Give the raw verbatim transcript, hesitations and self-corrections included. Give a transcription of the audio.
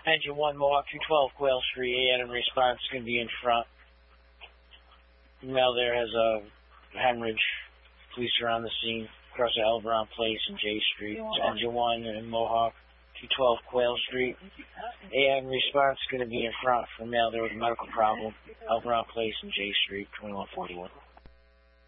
Engine one, Mohawk two twelve, Quail Street. A N response is going to be in front. Female there has a hemorrhage. Police are on the scene. Across the Elberon Place and J Street. It's Engine one and Mohawk two twelve, Quail Street. A N response is going to be in front for male there with a medical problem. Elberon Place and J Street, twenty-one forty-one.